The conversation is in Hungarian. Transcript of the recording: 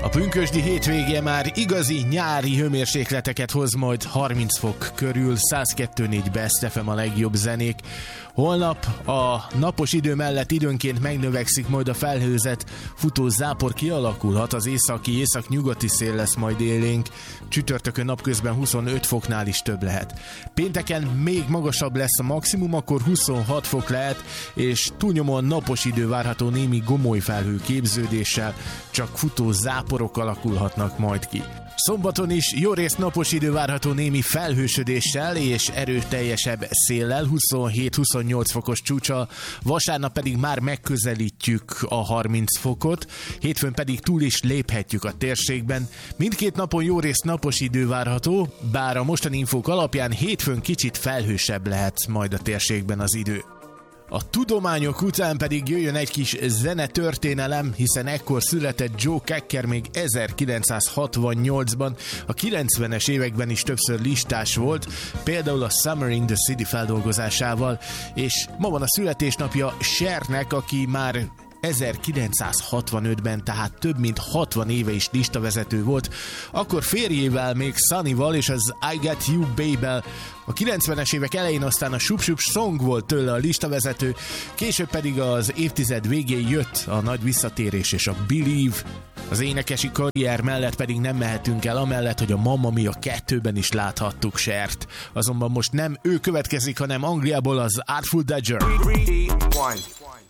A pünkösdi hétvége már igazi nyári hőmérsékleteket hoz, majd 30 fok körül, 102.4 Best FM a legjobb zenék. Holnap a napos idő mellett időnként megnövekszik majd a felhőzet, futó zápor kialakulhat, az észak-nyugati szél lesz majd élénk, csütörtökön napközben 25 foknál is több lehet. Pénteken még magasabb lesz a maximum, akkor 26 fok lehet, és túlnyomóan napos idő várható némi gomoly felhő képződéssel, csak futó záporok alakulhatnak majd ki. Szombaton is jó részt napos idő várható némi felhősödéssel és erőteljesebb széllel, 27-28 fokos csúccsal, vasárnap pedig már megközelítjük a 30 fokot, hétfőn pedig túl is léphetjük a térségben. Mindkét napon jó részt napos idő várható, bár a mostani infók alapján hétfőn kicsit felhősebb lehet majd a térségben az idő. A tudományok után pedig jöjjön egy kis zenetörténelem, hiszen ekkor született Joe Cocker még 1968-ban, a 90-es években is többször listás volt, például a Summer in the City feldolgozásával, és ma van a születésnapja Chernek, aki már 1965-ben, tehát több mint 60 éve is listavezető volt, akkor férjével, még Sunnyval és az I Got You Babe-el. A 90-es évek elején aztán a Shoop Shoop Song volt tőle a listavezető, később pedig az évtized végén jött a nagy visszatérés és a Believe. Az énekesi karrier mellett pedig nem mehetünk el amellett, hogy a Mamma Mia 2-ben is láthattuk Chert. Azonban most nem ő következik, hanem Angliából az Artful Dodger. 3, 2, 1.